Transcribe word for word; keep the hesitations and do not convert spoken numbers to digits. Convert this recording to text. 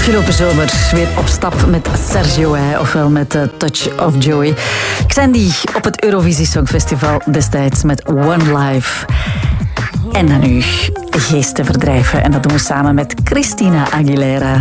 Afgelopen zomer weer op stap met Sergio, hè, ofwel met uh, Touch of Joy. Xandy op het Eurovisie Songfestival destijds met One Life. En dan nu geesten verdrijven. En dat doen we samen met Christina Aguilera.